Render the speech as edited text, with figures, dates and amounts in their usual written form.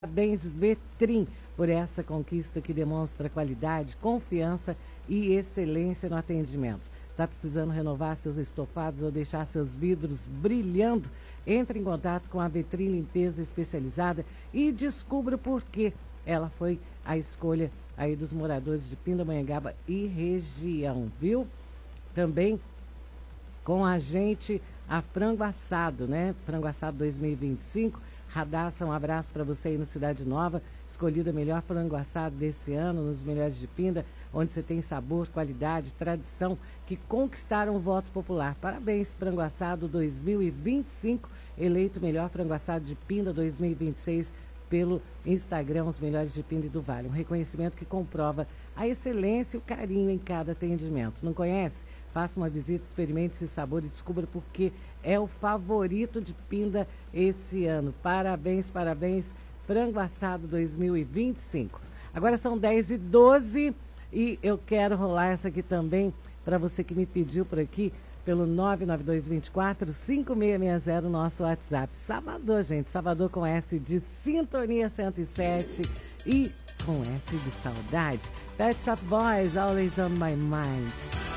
Parabéns, Vetrim, por essa conquista que demonstra qualidade, confiança e excelência no atendimento. Está precisando renovar seus estofados ou deixar seus vidros brilhando? Entre em contato com a Vetrim Limpeza Especializada e descubra por que ela foi a escolha aí dos moradores de Pindamonhangaba e região, viu? Também com a gente a Frango Assado, né? Frango Assado 2025. Radassa, um abraço para você aí no Cidade Nova, escolhido o melhor frango assado desse ano, nos melhores de Pinda, onde você tem sabor, qualidade, tradição, que conquistaram o voto popular. Parabéns, Frango Assado 2025, eleito melhor frango assado de Pinda 2026 pelo Instagram, os melhores de Pinda e do Vale. Um reconhecimento que comprova a excelência e o carinho em cada atendimento. Não conhece? Faça uma visita, experimente esse sabor e descubra por que é o favorito de Pinda esse ano. Parabéns, parabéns, Frango Assado 2025. Agora são 10h12 e eu quero rolar essa aqui também para você que me pediu por aqui, pelo 99224-5660, nosso WhatsApp. Salvador, gente, Salvador com S de Sintonia 107 e com S de saudade. Pet Shop Boys, Always on My Mind.